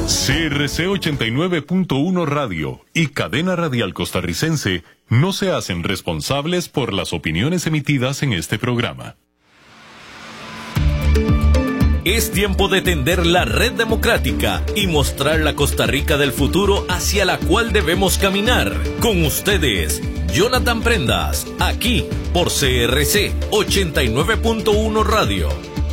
CRC 89.1 Radio y Cadena Radial Costarricense no se hacen responsables por las opiniones emitidas en este programa. Es tiempo de tender la red democrática y mostrar la Costa Rica del futuro hacia la cual debemos caminar. Con ustedes, Jonathan Prendas, aquí por CRC 89.1 Radio.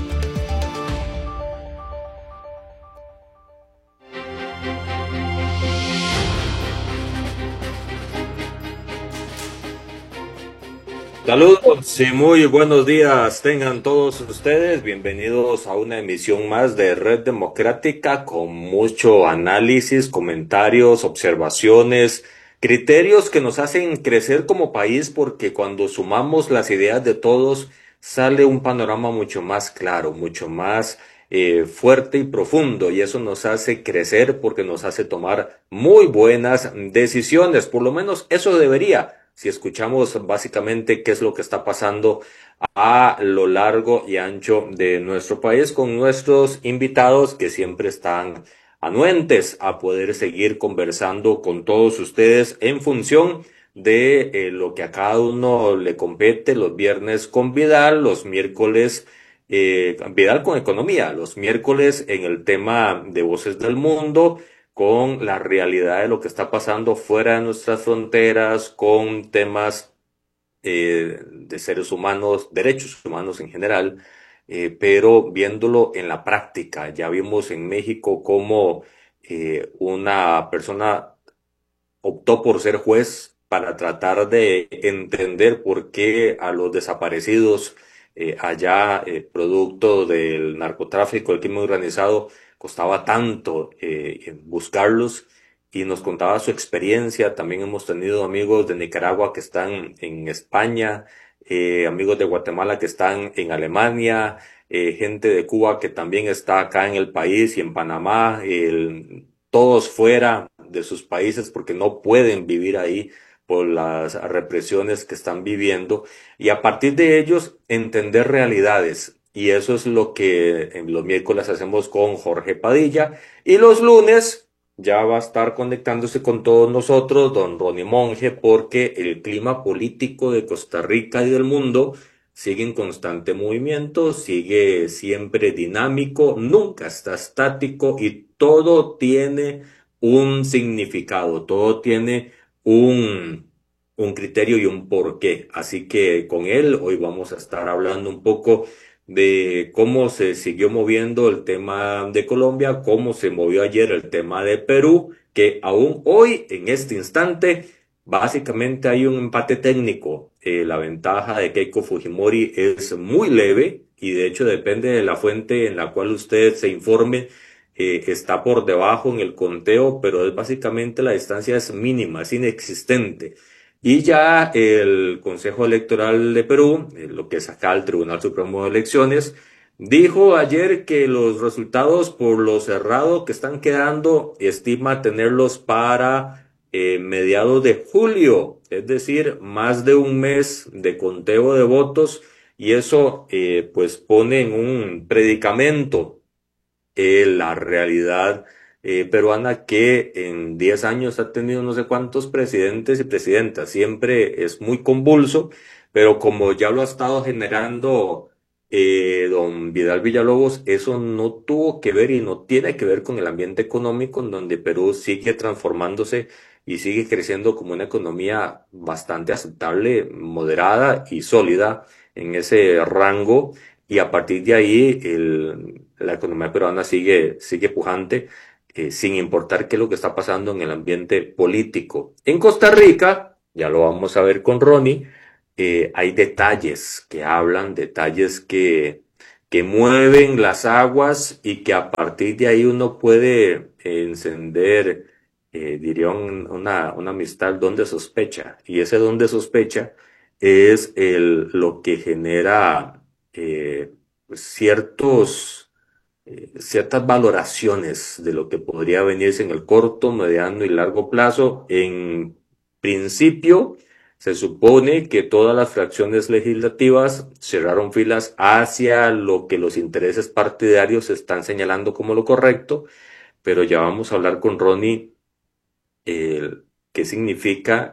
Saludos y muy buenos días tengan todos ustedes, bienvenidos a una emisión más de Red Democrática con mucho análisis, comentarios, observaciones, criterios que nos hacen crecer como país porque cuando sumamos las ideas de todos sale un panorama mucho más claro, mucho más fuerte y profundo y eso nos hace crecer porque nos hace tomar muy buenas decisiones, por lo menos eso debería. Si escuchamos básicamente qué es lo que está pasando a lo largo y ancho de nuestro país con nuestros invitados que siempre están anuentes a poder seguir conversando con todos ustedes en función de lo que a cada uno le compete los viernes con Vidal, los miércoles Vidal con economía, los miércoles en el tema de Voces del Mundo, con la realidad de lo que está pasando fuera de nuestras fronteras, con temas de seres humanos, derechos humanos en general, pero viéndolo en la práctica. Ya vimos en México cómo una persona optó por ser juez para tratar de entender por qué a los desaparecidos allá, producto del narcotráfico, del crimen organizado, costaba tanto buscarlos y nos contaba su experiencia. También hemos tenido amigos de Nicaragua que están en España, amigos de Guatemala que están en Alemania, gente de Cuba que también está acá en el país y en Panamá, todos fuera de sus países porque no pueden vivir ahí por las represiones que están viviendo y a partir de ellos entender realidades. Y eso es lo que en los miércoles hacemos con Jorge Padilla. Y los lunes ya va a estar conectándose con todos nosotros don Ronnie Monge, porque el clima político de Costa Rica y del mundo sigue en constante movimiento, sigue siempre dinámico, nunca está estático y todo tiene un significado, todo tiene un criterio y un porqué. Así que con él hoy vamos a estar hablando un poco de cómo se siguió moviendo el tema de Colombia, cómo se movió ayer el tema de Perú, que aún hoy, en este instante, básicamente hay un empate técnico. La ventaja de Keiko Fujimori es muy leve y de hecho depende de la fuente en la cual usted se informe, está por debajo en el conteo, pero es básicamente la distancia es mínima, es inexistente. Y ya el Consejo Electoral de Perú, lo que es acá el Tribunal Supremo de Elecciones, dijo ayer que los resultados por lo cerrado que están quedando, estima tenerlos para mediados de julio, es decir, más de un mes de conteo de votos, y eso pues pone en un predicamento la realidad peruana que en 10 años ha tenido no sé cuántos presidentes y presidentas. Siempre es muy convulso, pero como ya lo ha estado generando don Vidal Villalobos, eso no tuvo que ver y no tiene que ver con el ambiente económico en donde Perú sigue transformándose y sigue creciendo como una economía bastante aceptable, moderada y sólida en ese rango. Y a partir de ahí la economía peruana sigue pujante, sin importar qué es lo que está pasando en el ambiente político. En Costa Rica, ya lo vamos a ver con Ronnie, hay detalles que hablan, detalles que mueven las aguas y que a partir de ahí uno puede encender, diría una amistad donde sospecha. Y ese donde sospecha es lo que genera ciertas valoraciones de lo que podría venirse en el corto, mediano y largo plazo. En principio, se supone que todas las fracciones legislativas cerraron filas hacia lo que los intereses partidarios están señalando como lo correcto, pero ya vamos a hablar con Ronnie qué significa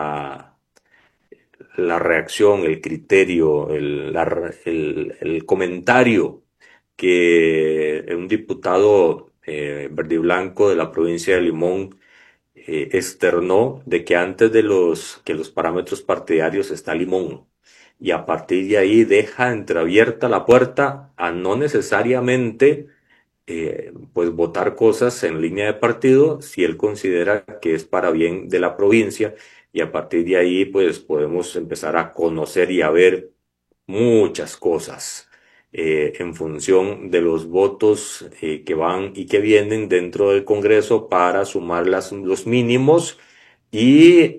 la reacción, el criterio, el comentario que un diputado verde y blanco de la provincia de Limón externó de que antes de que los parámetros partidarios está Limón. Y a partir de ahí deja entreabierta la puerta a no necesariamente pues votar cosas en línea de partido si él considera que es para bien de la provincia, y a partir de ahí pues podemos empezar a conocer y a ver muchas cosas en función de los votos que van y que vienen dentro del Congreso para sumar los mínimos y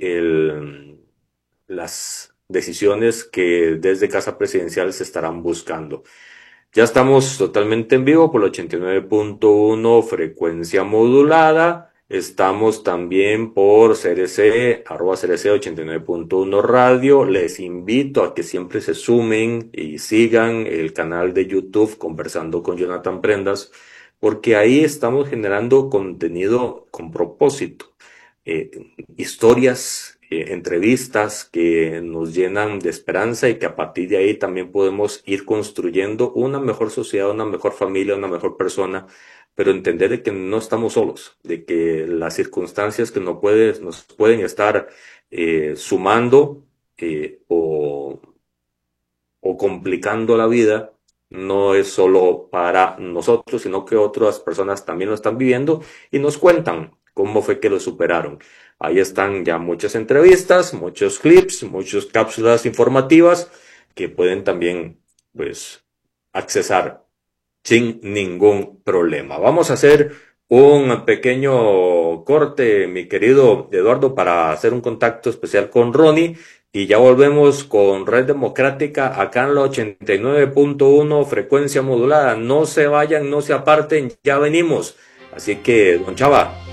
las decisiones que desde Casa Presidencial se estarán buscando. Ya estamos totalmente en vivo por el 89.1 frecuencia modulada. Estamos también por CRC, @CRC 89.1 radio. Les invito a que siempre se sumen y sigan el canal de YouTube Conversando con Jonathan Prendas, porque ahí estamos generando contenido con propósito. Historias, entrevistas que nos llenan de esperanza y que a partir de ahí también podemos ir construyendo una mejor sociedad, una mejor familia, una mejor persona, pero entender de que no estamos solos, de que las circunstancias que nos pueden estar sumando o complicando la vida no es solo para nosotros, sino que otras personas también lo están viviendo y nos cuentan cómo fue que lo superaron. Ahí están ya muchas entrevistas, muchos clips, muchas cápsulas informativas que pueden también, pues, accesar sin ningún problema. Vamos a hacer un pequeño corte, mi querido Eduardo, para hacer un contacto especial con Ronnie, y ya volvemos con Red Democrática acá en la 89.1 frecuencia modulada. No se vayan, no se aparten, ya venimos. Así que, don Chava,